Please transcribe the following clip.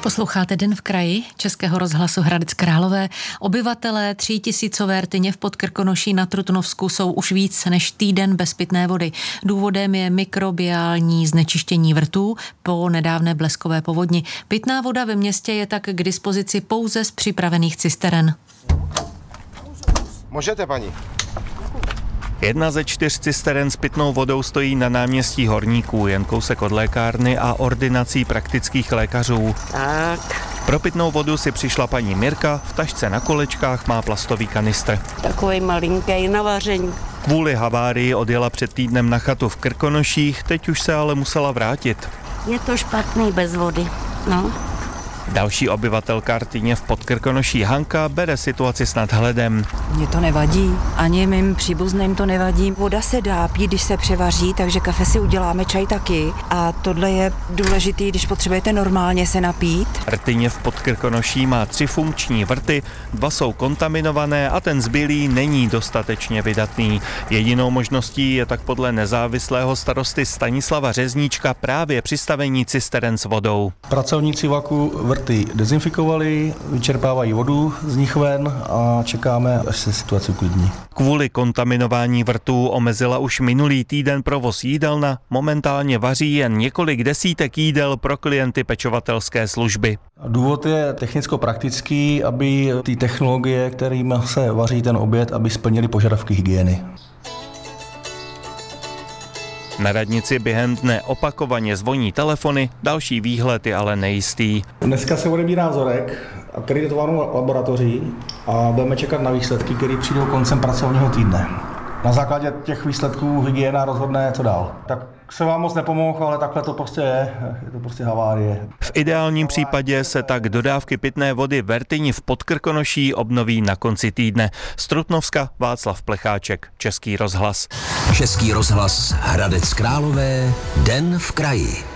Posloucháte Den v kraji Českého rozhlasu Hradec Králové. Obyvatelé 3000 Rtyně v Podkrkonoší na Trutnovsku jsou už víc než týden bez pitné vody. Důvodem je mikrobiální znečištění vrtů po nedávné bleskové povodni. Pitná voda ve městě je tak k dispozici pouze z připravených cisteren. Můžete, paní. 1 ze 4 cisteren s pitnou vodou stojí na náměstí Horníků, jen kousek od lékárny a ordinací praktických lékařů. Tak. Pro pitnou vodu si přišla paní Mirka, v tašce na kolečkách má plastový kanistr. Takový malinký na vaření. Kvůli havárii odjela před týdnem na chatu v Krkonoších, teď už se ale musela vrátit. Je to špatný bez vody, no. Další obyvatelka Rtyně v Podkrkonoší Hanka bere situaci s nadhledem. Mně to nevadí, ani mým příbuzným to nevadí. Voda se dá pít, když se převaří, takže kafe si uděláme, čaj taky. A tohle je důležitý, když potřebujete normálně se napít. Rtyně v Podkrkonoší má 3 funkční vrty, 2 jsou kontaminované a ten zbylý není dostatečně vydatný. Jedinou možností je tak podle nezávislého starosty Stanislava Řezníčka právě přistavení cisteren s vodou. Pracovníci vlaku vrty dezinfikovali, vyčerpávají vodu z nich ven a čekáme, až se situace uklidní. Kvůli kontaminování vrtů omezila už minulý týden provoz jídelna, momentálně vaří jen několik desítek jídel pro klienty pečovatelské služby. Důvod je technicko-praktický, aby ty technologie, kterými se vaří ten oběd, aby splnily požadavky hygieny. Na radnici během dne opakovaně zvoní telefony, další výhled je ale nejistý. Dneska se odebírá vzorek akreditovanou laboratoří a budeme čekat na výsledky, které přijdou koncem pracovního týdne. Na základě těch výsledků hygiena rozhodne, co dál. Tak se vám moc nepomohl, ale takhle to prostě je to prostě havárie. V ideálním případě se tak dodávky pitné vody v Rtyni v Podkrkonoší obnoví na konci týdne. Z Trutnovska Václav Plecháček, Český rozhlas. Český rozhlas Hradec Králové, Den v kraji.